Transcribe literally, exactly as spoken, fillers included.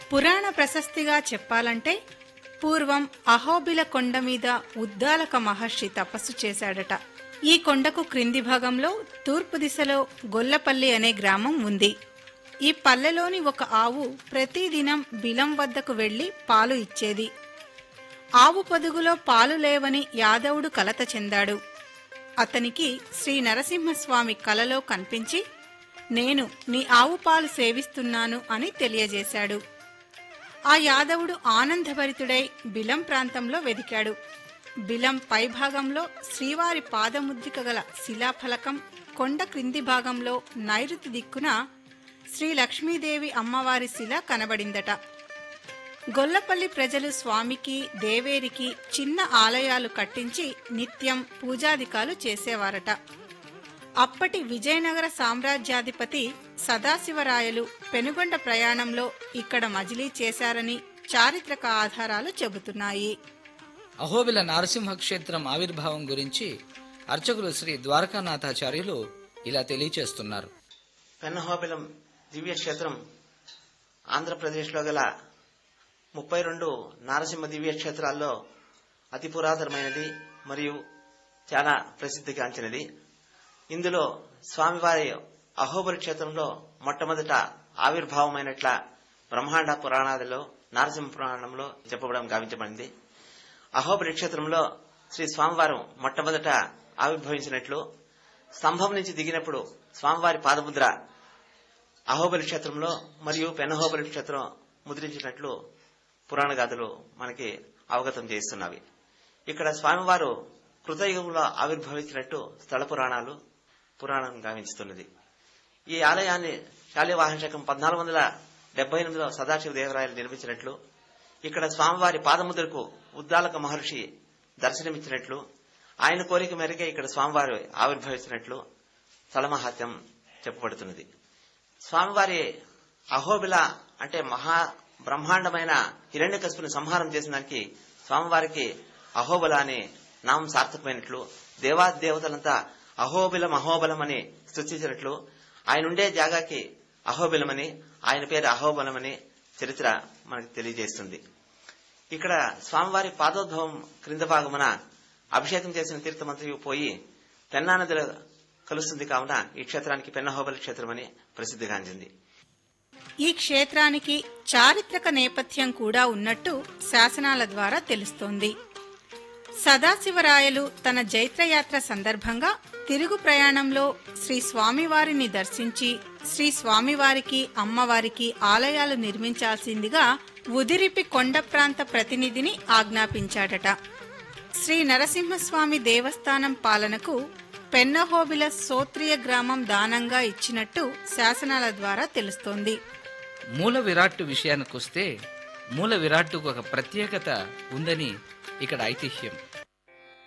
పురాణ ప్రశస్తిగా చెప్పాలంటే పూర్వం అహోబిల కొండ మీద ఉద్దాలక మహర్షి తపస్సు చేశాడట. ఈ కొండకు క్రింది భాగంలో తూర్పు దిశలో గొల్లపల్లి అనే గ్రామం ఉంది. ఈ పల్లెలోని ఒక ఆవు ప్రతిదినం బిలం వద్దకు వెళ్లి పాలు ఇచ్చేది. ఆవు పొదుగులో పాలు లేవని యాదవుడు కలత చెందాడు. అతనికి శ్రీ నరసింహస్వామి కలలో కనిపించి, నేను నీ ఆవు పాలు సేవిస్తున్నాను అని తెలియజేశాడు. ఆ యాదవుడు ఆనందభరితుడై బిలం ప్రాంతంలో వెదికాడు. బిలం పైభాగంలో శ్రీవారి పాదముద్రిక గల శిలాఫలకం, కొండ క్రింది భాగంలో నైరుతి దిక్కున శ్రీ లక్ష్మీదేవి అమ్మవారి శిల కనబడిందట. గొల్లపల్లి ప్రజలు స్వామికి, దేవేరికి చిన్న ఆలయాలు కట్టించి నిత్యం పూజాదికాలు చేసేవారట. అప్పటి విజయనగర సామ్రాజ్యాధిపతి సదాశివరాయలు పెనుగొండ ప్రయాణంలో ఇక్కడ మజిలీ చేశారని చారిత్రక ఆధారాలు చెబుతున్నాయి. అహోబిల నరసింహ క్షేత్రం ఆవిర్భావం గురించి అర్చకులు శ్రీ ద్వారకానాథాచార్యులు ఇలా తెలియచేస్తున్నారు. పెన్నహోబిలం దివ్య క్షేత్రం ఆంధ్రప్రదేశ్లో గల ముప్పై రెండు నారసింహ దివ్య క్షేత్రాల్లో అతి పురాతనమైనది మరియు చాలా ప్రసిద్ధిగాంచినది. ఇందులో స్వామివారి అహోబలి క్షేత్రంలో మొట్టమొదట ఆవిర్భావమైనట్ల బ్రహ్మాండ పురాణాలలో నారసింహ పురాణంలో చెప్పబడం గావించబడింది. అహోబలి క్షేత్రంలో శ్రీ స్వామివారు మొట్టమొదట ఆవిర్భవించినట్లు, స్తంభం నుంచి దిగినప్పుడు స్వామివారి పాదముద్ర అహోబలి క్షేత్రంలో మరియు పెన్నహోబలి క్షేత్రం ముద్రించినట్లు పురాణ గాథలు మనకి అవగతం చేస్తున్నవి. ఇక్కడ స్వామివారు కృతయుగంలో ఆవిర్భవించినట్టు స్థల పురాణాలు పురాణం గావించుతున్నది. ఈ ఆలయాన్ని శాలివాహన శకం పద్నాలుగు వందల డెబ్బై ఎనిమిదిలో సదాశివ దేవరాయలు నిర్మించినట్లు, ఇక్కడ స్వామివారి పాదముద్రకు ఉద్దాలక మహర్షి దర్శనమిచ్చినట్లు, ఆయన కోరిక మేరకే ఇక్కడ స్వామివారు ఆవిర్భవించినట్లు స్థలమహాత్యం చెప్పబడుతున్నది. స్వామివారి అహోబిల అంటే మహా బ్రహ్మాండమైన హిరణ్యకశిపుని సంహారం చేసిన దానికి స్వామివారికి అహోబల అనే నామం సార్థకమైనట్లు, దేవాదేవతలంతా అహోబిలం అహోబలం అని స్తుతించినట్లు, ఆయన ఉండే జాగాకి అహోబిలమని, ఆయన పేరు అహోబలమని చరిత్ర మనకు తెలియజేస్తుంది. ఇక్కడ స్వామివారి పాదోద్భవం క్రింద భాగమున అభిషేకం చేసిన తీర్థమంత్రి పోయి పెన్నా నదిలో కలుస్తుంది. కావున ఈ క్షేత్రానికి పెన్నహోబలి క్షేత్రం అని ప్రసిద్ధిగాంచింది. ఈ క్షేత్రానికి చారిత్రక నేపథ్యం కూడా ఉన్నట్టు శాసనాల ద్వారా తెలుస్తోంది. సదాశివరాయలు తన జైత్రయాత్ర సందర్భంగా తిరుగు ప్రయాణంలో శ్రీ స్వామివారిని దర్శించి శ్రీ స్వామివారికి, అమ్మవారికి ఆలయాలు నిర్మించాల్సిందిగా ఉదిరిపి కొండ ప్రాంత ప్రతినిధిని ఆజ్ఞాపించాడట. శ్రీ నరసింహస్వామి దేవస్థానం పాలనకు పెన్నహోబిల సోత్రియ గ్రామం దానంగా ఇచ్చినట్టు శాసనాల ద్వారా తెలుస్తోంది. మూల విరాట్టు విషయానికొస్తే మూల విరాట్టుకు ఒక ప్రత్యేకత ఉందని ఇక్కడ ఐతిహ్యం.